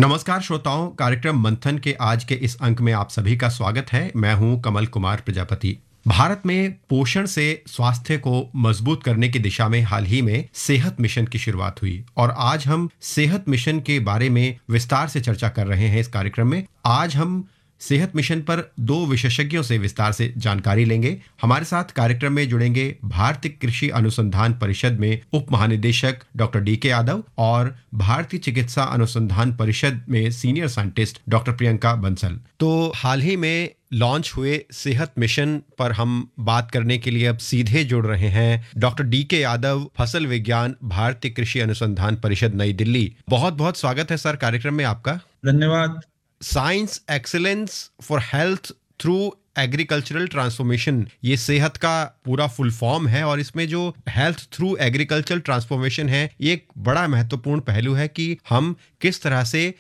नमस्कार श्रोताओं, कार्यक्रम मंथन के आज के इस अंक में आप सभी का स्वागत है। मैं हूं कमल कुमार प्रजापति। भारत में पोषण से स्वास्थ्य को मजबूत करने की दिशा में हाल ही में सेहत मिशन की शुरुआत हुई और आज हम सेहत मिशन के बारे में विस्तार से चर्चा कर रहे हैं। इस कार्यक्रम में आज हम सेहत मिशन पर दो विशेषज्ञों से विस्तार से जानकारी लेंगे। हमारे साथ कार्यक्रम में जुड़ेंगे भारतीय कृषि अनुसंधान परिषद में उप महानिदेशक डॉक्टर डी.के. यादव और भारतीय चिकित्सा अनुसंधान परिषद में senior scientist doctor Priyanka Bansal. तो हाल ही में लॉन्च हुए सेहत मिशन पर हम बात करने के लिए अब सीधे जुड़ रहे हैं डॉक्टर डी.के. यादव, फसल विज्ञान, भारतीय कृषि अनुसंधान परिषद, नई दिल्ली। बहुत बहुत स्वागत है सर कार्यक्रम में आपका। धन्यवाद। Science excellence for health through agricultural transformation, ये सेहत का पूरा फुल फॉर्म है और इसमें जो हेल्थ थ्रू एग्रीकल्चरल ट्रांसफॉर्मेशन है, ये एक बड़ा महत्वपूर्ण पहलू है कि हम किस तरह से